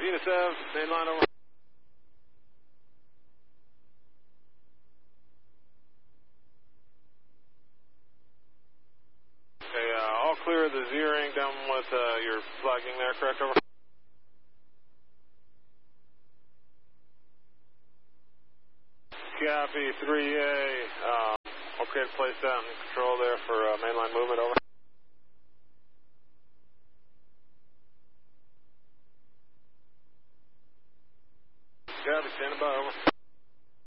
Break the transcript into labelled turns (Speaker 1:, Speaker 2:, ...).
Speaker 1: Venus Ave, mainline over. Okay, all clear of the Z-ring down with your flagging there, correct, over? Copy, 3A, okay to place that in control there for mainline movement, over. Copy, standing by, over.